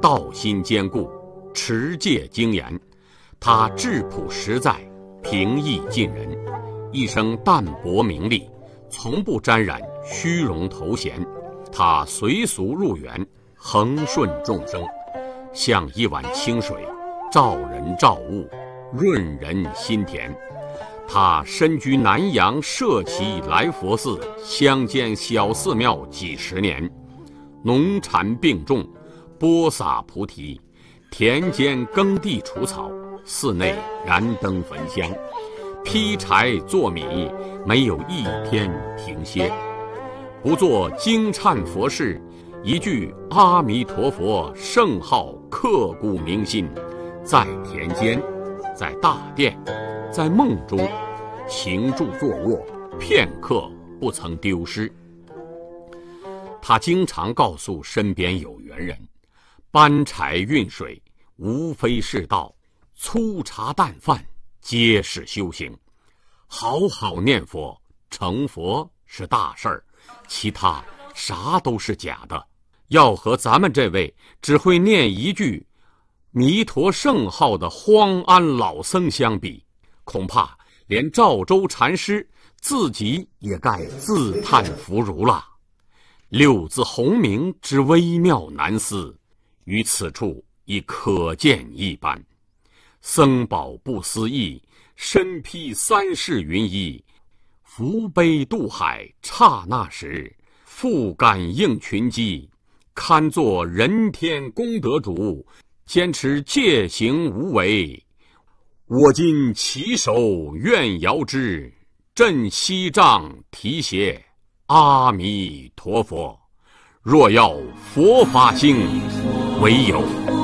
道心坚固，持戒精严。他质朴实在，平易近人，一生淡泊名利，从不沾染虚荣头衔。他随俗入园，恒顺众生，像一碗清水，照人照物，润人心田。他身居南阳舍旗来佛寺乡间小寺庙几十年，农禅并种，播撒菩提，田间耕地除草，寺内燃灯焚香，劈柴做米，没有一天停歇。不做惊忏佛事，一句阿弥陀佛圣号刻骨铭心，在田间，在大殿，在梦中，行住坐卧，片刻不曾丢失。他经常告诉身边有缘人，搬柴运水无非是道，粗茶淡饭皆是修行。好好念佛，成佛是大事儿，其他啥都是假的。要和咱们这位只会念一句弥陀圣号的荒安老僧相比，恐怕连赵州禅师自己也该自叹弗如了。六字洪名之微妙难思，于此处已可见一斑。僧宝不思议，身披三世云衣，扶悲渡海刹那时，复感应群机，堪作人天功德主，坚持戒行无为。我今起手愿遥之，振西杖提携阿弥陀佛。若要佛法兴，唯有